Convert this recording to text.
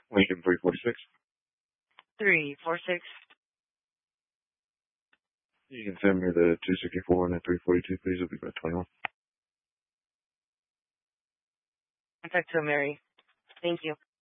Lincoln 346. 346. You can send me the 264 and the 342, please. It'll be about 21. Contact to Mary. Thank you.